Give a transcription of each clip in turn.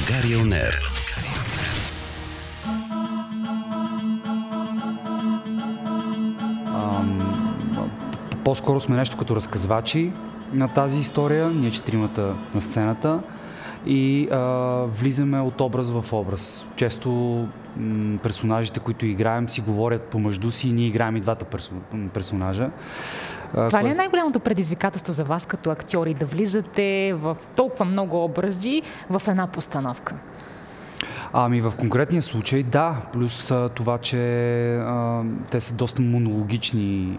България On Air. По-скоро сме нещо като разказвачи на тази история, ние четиримата на сцената и влизаме от образ в образ. Често персонажите, които играем, си говорят помежду си и ние играем и двата персонажа. Това ли е най-голямото предизвикателство за вас като актьори, да влизате в толкова много образи в една постановка? Ами в конкретния случай да, плюс това, че те са доста монологични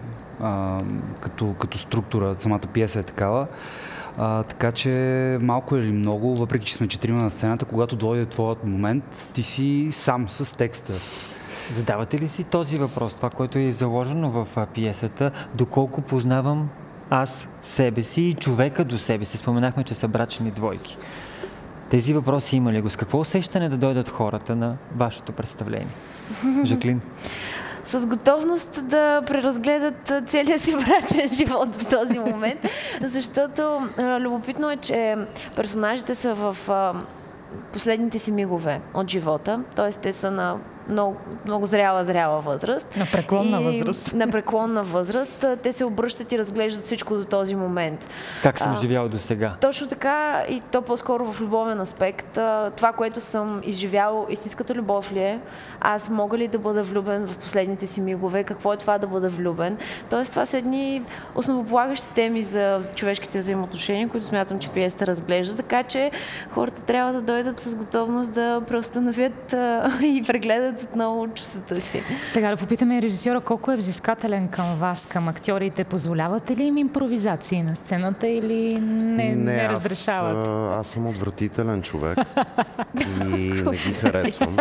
като структура, самата пиеса е такава. Така че малко или много, въпреки че сме четирима на сцената, когато дойде твоят момент, ти си сам с текста. Задавате ли си този въпрос, това, което е заложено в пиесата, доколко познавам аз себе си и човека до себе си? Споменахме, че са брачни двойки. Тези въпроси има ли го? С какво усещане да дойдат хората на вашето представление? Жаклин? С готовност да преразгледат целия си брачен живот до този момент, защото любопитно е, че персонажите са в последните си мигове от живота, т.е. те са на много зряла възраст. На преклонна възраст. На преклонна възраст. Те се обръщат и разглеждат всичко до този момент. Как съм живял до сега? Точно така, и то по-скоро в любовен аспект. Това, което съм изживял, истинската любов ли е? Аз мога ли да бъда влюбен в последните си мигове? Какво е това да бъда влюбен? Тоест, това са едни основополагащи теми за човешките взаимоотношения, които смятам, че пиесата разглежда, така че хората трябва да дойдат с готовност да преустановят и прегледат отново чувствата си. Сега да попитаме режисьора колко е взискателен към вас, към актьорите. Позволявате ли им импровизации на сцената или не разрешават? Аз съм отвратителен човек и не ги харесвам.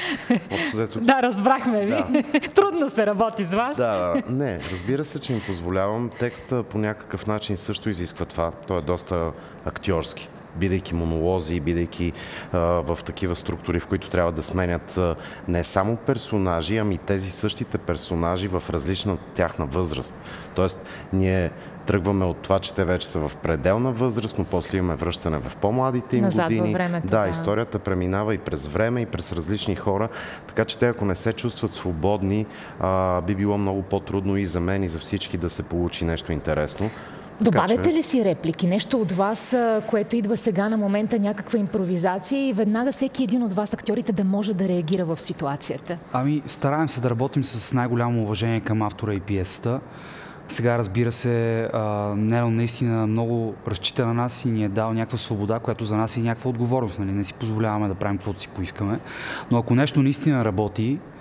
Да, разбрахме ви. Да. Трудно се работи с вас. Не, разбира се, че им позволявам. Текста по някакъв начин също изисква това. Той е доста актьорски. Бидейки монолози, бидейки в такива структури, в които трябва да сменят не само персонажи, ами тези същите персонажи в различна тяхна възраст. Тоест, ние тръгваме от това, че те вече са в пределна възраст, но после имаме връщане в по-младите им години. Във времето, да, историята преминава и през време, и през различни хора, така че те, ако не се чувстват свободни, би било много по-трудно и за мен, и за всички да се получи нещо интересно. Добавяте ли си реплики? Нещо от вас, което идва сега на момента, някаква импровизация и веднага всеки един от вас, актьорите, да може да реагира в ситуацията? Ами, стараем се да работим с най-голямо уважение към автора и пиесата. Сега, разбира се, Нено наистина много разчита на нас и ни е дал някаква свобода, която за нас е някаква отговорност. Нали? Не си позволяваме да правим каквото си поискаме. Но ако нещо наистина работи,